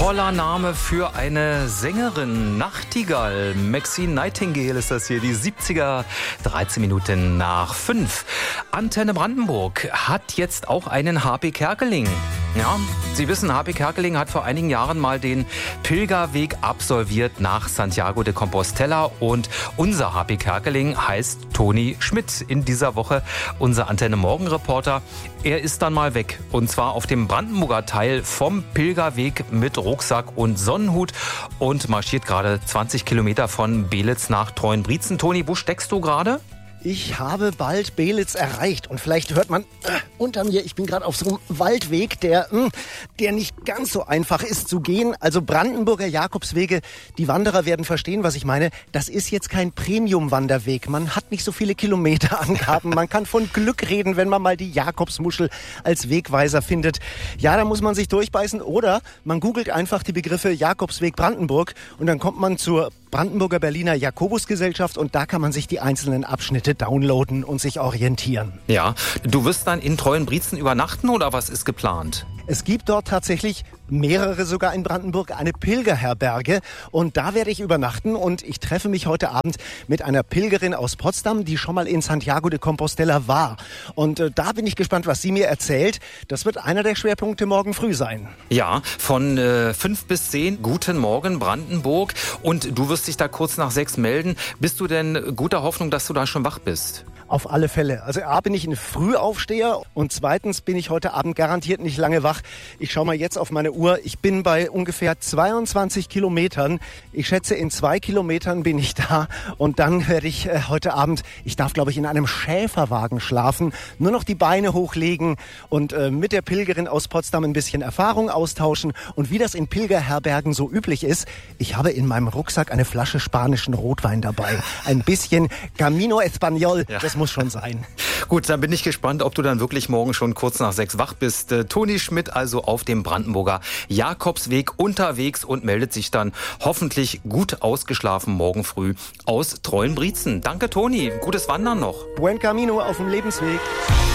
Toller Name für eine Sängerin. Nachtigall. Maxine Nightingale ist das hier. Die 70er, 13 Minuten nach 5. Antenne Brandenburg hat jetzt auch einen HP Kerkeling. Ja, Sie wissen, HP Kerkeling hat vor einigen Jahren mal den Pilgerweg absolviert nach Santiago de Compostela. Und unser HP Kerkeling heißt Toni Schmidt. In dieser Woche unser Antenne Morgen Reporter. Er ist dann mal weg. Und zwar auf dem Brandenburger Teil vom Pilgerweg mit Rucksack und Sonnenhut und marschiert gerade 20 Kilometer von Belitz nach Treuenbrietzen. Toni, wo steckst du gerade? Ich habe bald Belitz erreicht und vielleicht hört man unter mir, ich bin gerade auf so einem Waldweg, der nicht ganz so einfach ist zu gehen. Also Brandenburger Jakobswege, die Wanderer werden verstehen, was ich meine. Das ist jetzt kein Premium-Wanderweg. Man hat nicht so viele Kilometerangaben. Man kann von Glück reden, wenn man mal die Jakobsmuschel als Wegweiser findet. Ja, da muss man sich durchbeißen oder man googelt einfach die Begriffe Jakobsweg Brandenburg und dann kommt man zur Brandenburger Berliner Jakobusgesellschaft und da kann man sich die einzelnen Abschnitte downloaden und sich orientieren. Ja, du wirst dann in Treuenbrietzen übernachten oder was ist geplant? Es gibt dort tatsächlich mehrere sogar in Brandenburg, eine Pilgerherberge und da werde ich übernachten und ich treffe mich heute Abend mit einer Pilgerin aus Potsdam, die schon mal in Santiago de Compostela war. Und da bin ich gespannt, was sie mir erzählt. Das wird einer der Schwerpunkte morgen früh sein. Ja, von 5 bis 10, guten Morgen Brandenburg und du wirst dich da kurz nach 6 melden. Bist du denn guter Hoffnung, dass du da schon wach bist? Auf alle Fälle. Also A, bin ich ein Frühaufsteher und zweitens bin ich heute Abend garantiert nicht lange wach. Ich schaue mal jetzt auf meine Uhr. Ich bin bei ungefähr 22 Kilometern. Ich schätze, in 2 Kilometern bin ich da und dann werde ich heute Abend, ich darf glaube ich in einem Schäferwagen schlafen, nur noch die Beine hochlegen und mit der Pilgerin aus Potsdam ein bisschen Erfahrung austauschen. Und wie das in Pilgerherbergen so üblich ist, ich habe in meinem Rucksack eine Flasche spanischen Rotwein dabei. Ein bisschen Camino Español, ja. Das muss schon sein. Gut, dann bin ich gespannt, ob du dann wirklich morgen schon kurz nach 6 wach bist. Toni Schmidt also auf dem Brandenburger Jakobsweg unterwegs und meldet sich dann hoffentlich gut ausgeschlafen morgen früh aus Treuenbrietzen. Danke, Toni. Gutes Wandern noch. Buen Camino auf dem Lebensweg.